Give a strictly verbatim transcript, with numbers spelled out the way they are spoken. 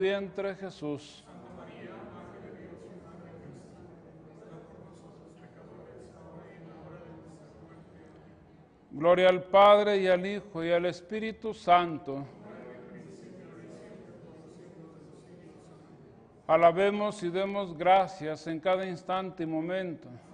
vientre Jesús. Gloria al Padre y al Hijo y al Espíritu Santo. Alabemos y demos gracias en cada instante y momento